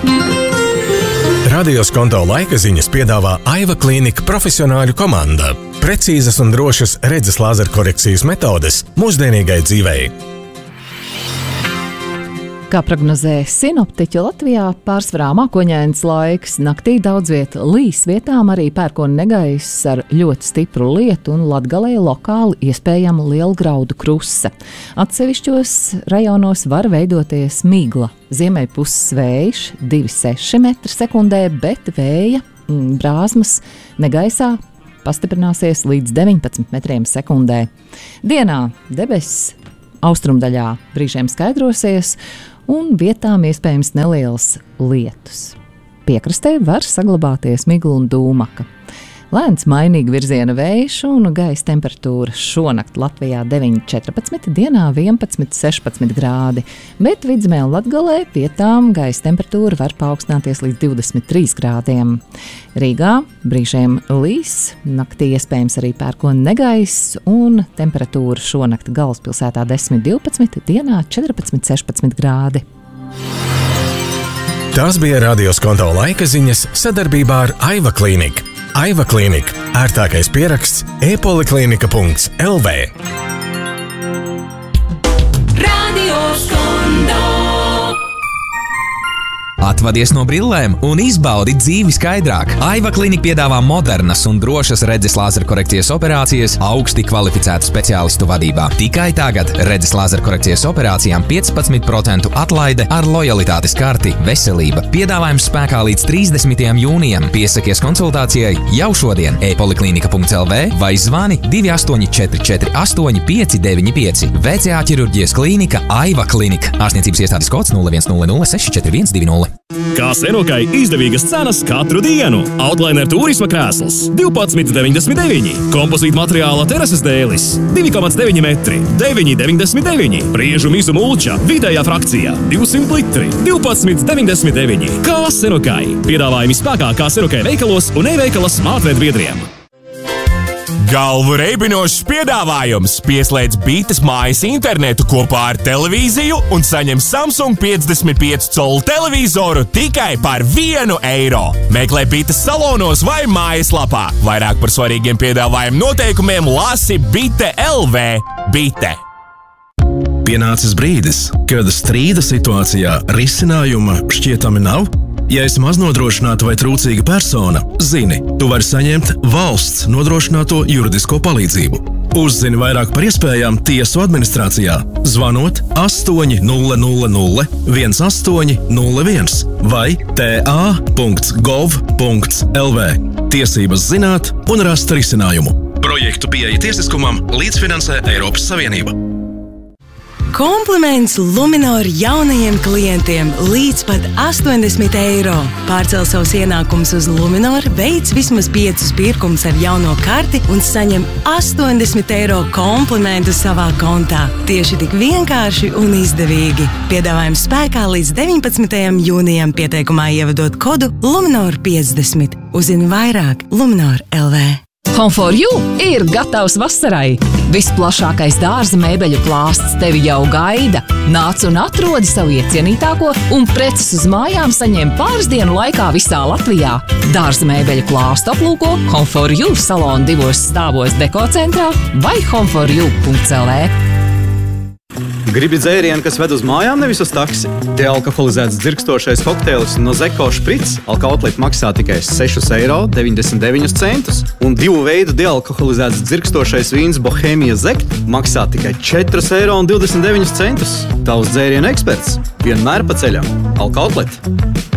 Radio Skonto laika ziņas piedāvā Aiva Klīnika profesionāļu komanda. Precīzas un drošas redzes lāzerkorekcijas metodes mūsdienīgai dzīvei. Kā prognozē sinoptiķi Latvijā, pārsvarā mākoņains laiks, naktī daudz viet līs, vietām arī pērkona negaiss ar ļoti stipru lietu un Latgalē lokāli iespējama liela graudu kruse. Atsevišķos rajonos var veidoties migla. Ziemeļpuses vējš 2,6 m/sekundē, bet vēja brāzmas negaisā pastiprināsies līdz 19 m/sekundē. Dienā debesis austrumdaļā brīžiem skaidrosies, un vietām iespējams nelielas lietus. Piekrastē var saglabāties migla un dūmaka. Lēns mainīga virziena vējš un gaisa temperatūra šonakt Latvijā 9,14, dienā 11,16 grādi, bet Vidzemē un Latgalē vietām gaisa temperatūra var paaugstināties līdz 23 grādiem. Rīgā brīžiem līs, naktī iespējams arī pērkona negaiss un temperatūra šonakt galvaspilsētā 10,12, dienā 14,16 grādi. Tās bija Radio Skonto laika ziņas sadarbībā ar Aiva Klīniku. Aiva Klīnika – ērtākais pieraksts e-poliklinika.lv. Radio Skonto. Atvadies no brillēm un izbaudi dzīvi skaidrāk. Aiva Klīnika piedāvā modernas un drošas redzes lāzerkorekcijas operācijas augsti kvalificētu speciālistu vadībā. Tikai tagad redzes lāzerkorekcijas operācijām 15% atlaide ar lojalitātes karti Veselība. Piedāvājums spēkā līdz 30. jūnijam. Piesakies konsultācijai jau šodien e-poliklinika.lv vai zvani 2844 8595. VCA ķirurģijas klīnika Aiva Klīnika. Ārstniecības iestādes kods 0100 64120. Kā Senokai izdevīgas cenas katru dienu. Outliner turisma krēsls 12,99. Kompozīta materiāla terases dēlis 2,9 metri 9,99. Priežu mizu mulča vidējā frakcijā 200 litri 12,99. Kā Senokai. Piedāvājumi spēkā kā Senokai veikalos un e-veikala smartveida biedriem. Galvu reibinošs piedāvājums! Pieslēdz Bites mājas internetu kopā ar televīziju un saņem Samsung 55 colu televizoru tikai par €1. Meklē Bites salonos vai mājaslapā. Vairāk par svarīgiem piedāvājumu noteikumiem lasi Bite.lv. Bite. Pienācis brīdis, kad strīda situācijā risinājuma šķietami nav. Ja esi maznodrošināta vai trūcīga persona, zini, tu vari saņemt valsts nodrošināto juridisko palīdzību. Uzzini vairāk par iespējām tiesu administrācijā, zvanot 800 1801 vai ta.gov.lv. Tiesības zināt un rast risinājumu. Projektu pieeja tiesiskumam līdzfinansē Eiropas Savienība. Kompliments Luminor jaunajiem klientiem līdz pat €80. Pārcel savus ienākumus uz Luminor, veic vismaz 5 pirkumus ar jauno karti un saņem €80 komplimentu savā kontā. Tieši tik vienkārši un izdevīgi. Piedāvājums spēkā līdz 19. jūnijam, pieteikumā ievadot kodu Luminor 50. Uzzini vairāk Luminor.lv. Home4U ir gatavs vasarai. Visplašākais dārza mēbeļu klāsts tevi jau gaida. Nāc un atrodi savu iecienītāko un preces uz mājām saņem pāris dienu laikā visā Latvijā. Dārza mēbeļu klāstu aplūko Home4U salonu 2 stāvos Dekocentrā vai home4u.lv. Gribi dzērienu, kas ved uz mājām, nevis uz taksi? Dealkoholizēts dzirkstošais kokteils no Zeko Šprits Alkautlet maksā tikai €6,99 un 2 veidu dealkoholizēts dzirkstošais vīns Bohēmija Zekt maksā tikai €4,29. Tavs dzērienu eksperts vienmēr pa ceļam. Alkautlet.